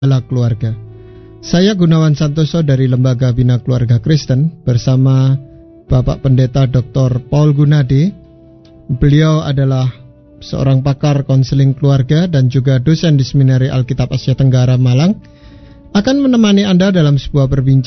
Jala Keluarga. Saya Gunawan Santoso dari Lembaga Bina Keluarga Kristen bersama Bapak Pendeta Dr. Paul Gunadi. Beliau adalah seorang pakar konseling keluarga dan juga dosen di Seminari Alkitab Asia Tenggara Malang, akan menemani Anda dalam sebuah perbincangan